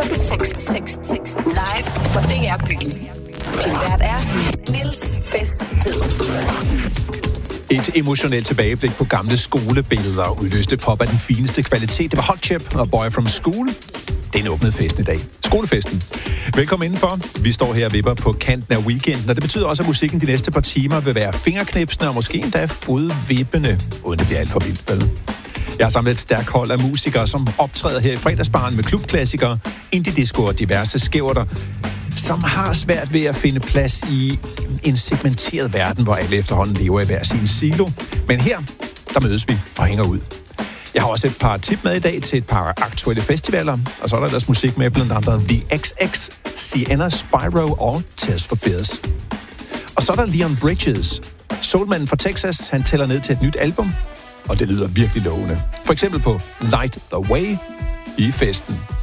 på B666 live fra DR Byen. Din vært er Niels Fes Pedersen. Et emotionelt tilbageblik på gamle skolebilleder udløste pop af den fineste kvalitet. Det var Hot Chip og Boy From School. Den åbnede festen i dag. Skolefesten. Velkommen indenfor. Vi står her og vipper på kanten af weekenden, og det betyder også, at musikken de næste par timer vil være fingerknipsende og måske endda fodvippende, uden det bliver alt for vildt, vel? Jeg har samlet et stærkt hold af musikere, som optræder her i fredagsbaren med klubklassikere, indie-disco og diverse skæverter, som har svært ved at finde plads i en segmenteret verden, hvor alle efterhånden lever i hver sin silo. Men her, der mødes vi og hænger ud. Jeg har også et par tip med i dag til et par aktuelle festivaler, og så er der ellers musik med blandt andet The XX, Sienna Spyro og Tears for Fears. Og så er der Leon Bridges. Soulmanden fra Texas, han tæller ned til et nyt album, og det lyder virkelig lovende. For eksempel på Light the Way i festen.